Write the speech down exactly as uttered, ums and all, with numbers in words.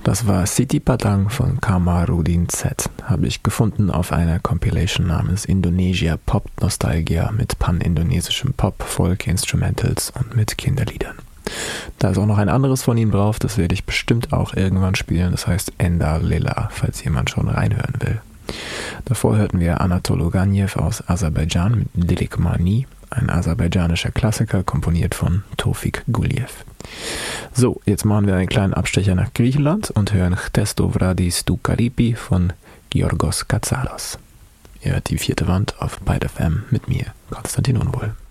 Das war Siti Padang von Kamarudin Z. Habe ich gefunden auf einer Compilation namens Indonesia Pop Nostalgia mit pan-indonesischem Pop, Folk, Instrumentals und mit Kinderliedern. Da ist auch noch ein anderes von ihm drauf, das werde ich bestimmt auch irgendwann spielen. Das heißt Enda Lila, falls jemand schon reinhören will. Davor hörten wir Anatol Oganev aus Aserbaidschan mit Lilik Mani, ein aserbaidschanischer Klassiker, komponiert von Tofik Guliev. So, jetzt machen wir einen kleinen Abstecher nach Griechenland und hören Christo Vradis tou Karipi von Georgos Katsaros. Ihr hört die vierte Wand auf Byte F M mit mir, Konstantin Unwohl.